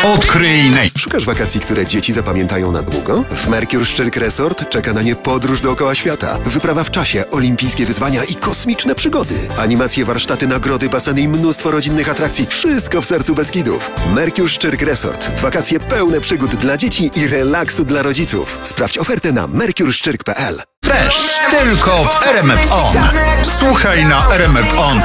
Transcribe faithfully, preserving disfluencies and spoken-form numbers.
Odkryj naj... Szukasz wakacji, które dzieci zapamiętają na długo? W Mercure Szczyrk Resort czeka na nie podróż dookoła świata. Wyprawa w czasie, olimpijskie wyzwania i kosmiczne przygody. Animacje, warsztaty, nagrody, baseny i mnóstwo rodzinnych atrakcji. Wszystko w sercu Beskidów. Mercure Szczyrk Resort. Wakacje pełne przygód dla dzieci i relaksu dla rodziców. Sprawdź ofertę na mercure szczyrk kropka p l. Fresh, tylko w R M F On. Słuchaj na R M F On